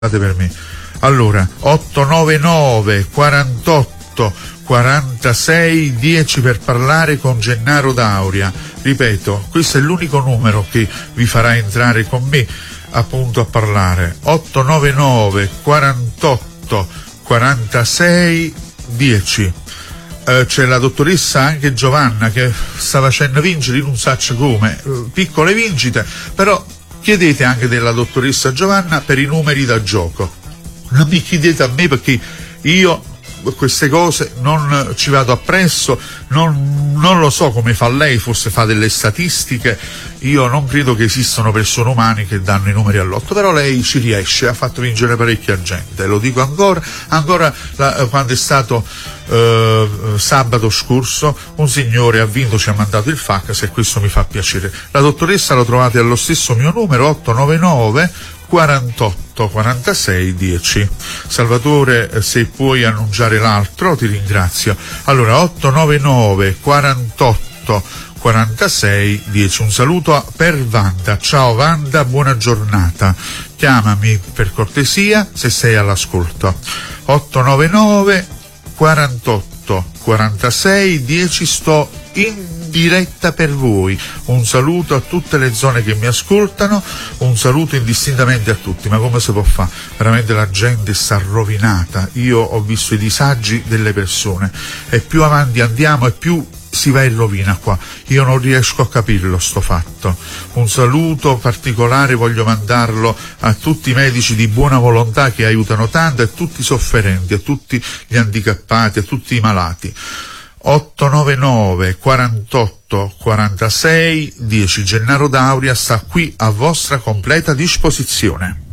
per me. Allora, 899 48 46 10 per parlare con Gennaro D'Auria. Ripeto, questo è l'unico numero che vi farà entrare con me appunto a parlare. 899 48 46 10. C'è la dottoressa anche Giovanna che sta facendo vincere in un sacco come piccole vincite, però chiedete anche della dottoressa Giovanna per i numeri da gioco. Non mi chiedete a me perché io queste cose non ci vado appresso, non lo so come fa lei, forse fa delle statistiche. Io non credo che esistano persone umane che danno i numeri all'otto, però lei ci riesce, ha fatto vincere parecchia gente, lo dico ancora quando è stato sabato scorso un signore ha vinto, ci ha mandato il fax e questo mi fa piacere. La dottoressa lo trovate allo stesso mio numero 899 48 46 10. Salvatore, se puoi annunciare l'altro ti ringrazio. Allora 899 48 46 10. Un saluto per Wanda. Ciao Wanda, buona giornata. Chiamami per cortesia se sei all'ascolto. 899 48 46 10. Sto in diretta per voi. Un saluto a tutte le zone che mi ascoltano, un saluto indistintamente a tutti. Ma come si può fare? Veramente la gente sta rovinata. Io ho visto i disagi delle persone e più avanti andiamo e più si va in rovina qua. Io non riesco a capirlo sto fatto. Un saluto particolare voglio mandarlo a tutti i medici di buona volontà che aiutano tanto, a tutti i sofferenti, a tutti gli handicappati, a tutti i malati. 899 48 46 10. Gennaro D'Auria sta qui a vostra completa disposizione.